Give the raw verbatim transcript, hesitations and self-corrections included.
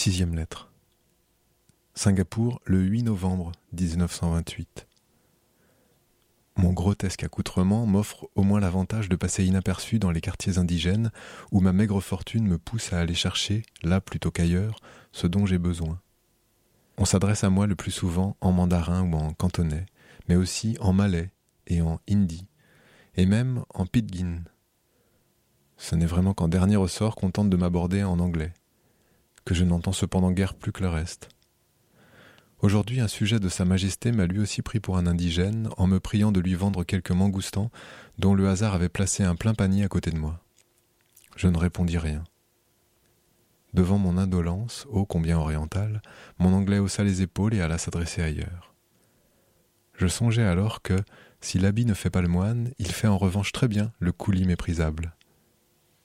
Sixième lettre. Singapour, le huit novembre dix-neuf cent vingt-huit. Mon grotesque accoutrement m'offre au moins l'avantage de passer inaperçu dans les quartiers indigènes où ma maigre fortune me pousse à aller chercher, là plutôt qu'ailleurs, ce dont j'ai besoin. On s'adresse à moi le plus souvent en mandarin ou en cantonais, mais aussi en malais et en hindi, et même en pidgin. Ce n'est vraiment qu'en dernier ressort qu'on tente de m'aborder en anglais, que je n'entends cependant guère plus que le reste. Aujourd'hui, un sujet de Sa Majesté m'a lui aussi pris pour un indigène en me priant de lui vendre quelques mangoustans dont le hasard avait placé un plein panier à côté de moi. Je ne répondis rien. Devant mon indolence, ô combien orientale, mon anglais haussa les épaules et alla s'adresser ailleurs. Je songeais alors que, si l'habit ne fait pas le moine, il fait en revanche très bien le coulis méprisable.